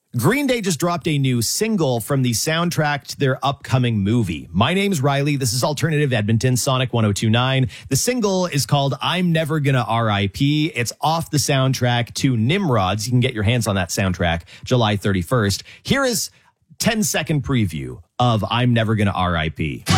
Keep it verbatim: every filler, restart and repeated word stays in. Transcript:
Green Day just dropped a new single from the soundtrack to their upcoming movie. My name's Riley. This is Alternative Edmonton, Sonic one oh two point nine. The single is called I'm Never Gonna R I P. It's off the soundtrack to Nimrods. You can get your hands on that soundtrack July thirty-first. Here is ten second preview of I'm Never Gonna R I P.